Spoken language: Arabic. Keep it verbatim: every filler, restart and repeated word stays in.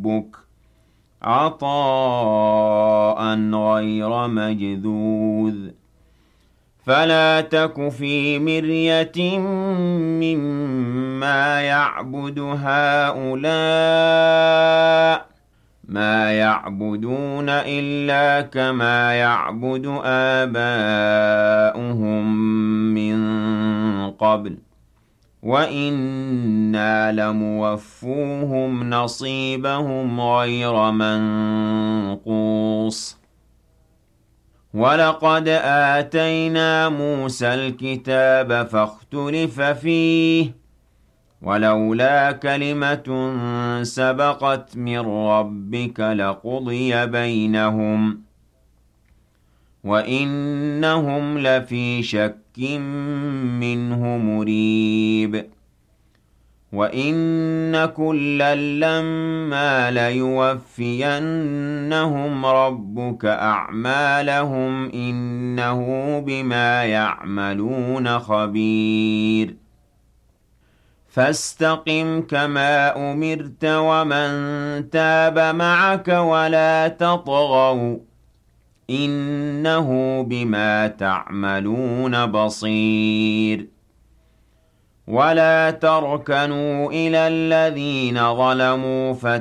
ربك عطاء غير مجذوذ فلا تك في مرية مما يعبد هؤلاء ما يعبدون إلا كما يعبد آباؤهم من قبل وَإِنَّا لَمُوَفُّوهُمْ نَصِيبَهُمْ غَيْرَ مَنقُوصٍ وَلَقَدْ آتَيْنَا مُوسَى الْكِتَابَ فَاخْتُلِفَ فِيهِ وَلَوْلَا كَلِمَةٌ سَبَقَتْ مِن رَّبِّكَ لَقُضِيَ بَيْنَهُمْ وَإِنَّهُمْ لَفِي شَكٍّ مِّنْهُ مُرِيبٍ وَإِنَّ كُلًّا لَّمَّا لَيُوَفِّيَنَّهُمْ رَبُّكَ أَعْمَالَهُمْ إِنَّهُ بِمَا يَعْمَلُونَ خَبِيرٌ فَاسْتَقِمْ كَمَا أُمِرْتَ وَمَن تَابَ مَعَكَ وَلَا تَطْغَوْا إِنَّهُ بِمَا تَعْمَلُونَ بَصِيرٌ وَلَا تَرْكَنُوا إِلَى الَّذِينَ ظَلَمُوا